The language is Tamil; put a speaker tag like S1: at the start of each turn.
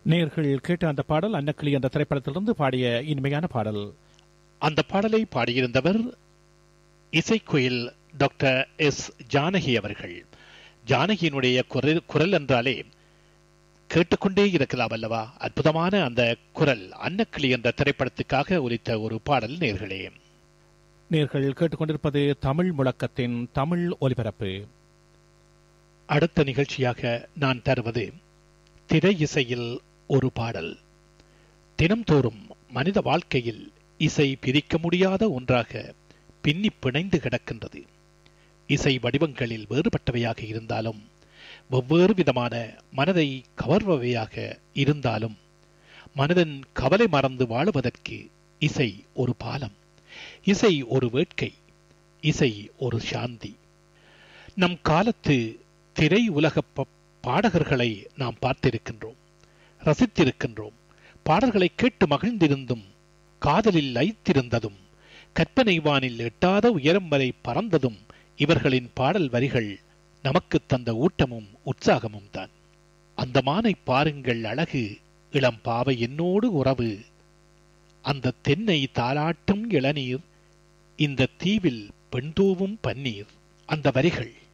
S1: நேர்கள் கேட்ட அந்த பாடல் அன்னக்கிளி என்ற திரைப்படத்திலிருந்து பாடிய இனிமையான பாடல்.
S2: அந்த பாடலை பாடியிருந்தவர் இசைக்குயில் டாக்டர் எஸ் ஜானகி அவர்கள். ஜானகியினுடைய குரல் என்றாலே கேட்டுக்கொண்டே இருக்கலாம் அல்லவா? அற்புதமான அந்த குரல் அன்னக்கிளி என்ற திரைப்படத்துக்காக ஒலித்த ஒரு பாடல். நேர்களே,
S1: நேர்கள் கேட்டுக்கொண்டிருப்பது தமிழ் முழக்கத்தின் தமிழ் ஒலிபரப்பு.
S2: அடுத்த நிகழ்ச்சியாக நான் தருவது திரை இசையில் ஒரு பாடல். தினம்தோறும் மனித வாழ்க்கையில் இசை பிரிக்க முடியாத ஒன்றாக பின்னி பிணைந்து கிடக்கின்றது. இசை வடிவங்களில் வேறுபட்டவையாக இருந்தாலும், வெவ்வேறு விதமான மனதை கவர்பவையாக இருந்தாலும், மனதன் கவலை மறந்து வாழுவதற்கு இசை ஒரு பாலம், இசை ஒரு வேட்கை, இசை ஒரு சாந்தி. நம் காலத்து திரை உலக பாடகர்களை நாம் பார்த்திருக்கின்றோம், ரசித்திருக்கின்றோம். பாடல்களை கேட்டு மகிழ்ந்திருந்தும், காதலில் லயித்திருந்ததும், கற்பனை வானில் எட்டாத உயரம் வரை பறந்ததும் இவர்களின் பாடல் வரிகள் நமக்கு தந்த ஊட்டமும் உற்சாகமும் தான். அந்த மானை பாருங்கள் அழகு, இளம் பாவை என்னோடு உறவு, அந்த தென்னை தாலாட்டும் இளநீர், இந்த தீவில் பெண்தூவும் பன்னீர். அந்த வரிகள்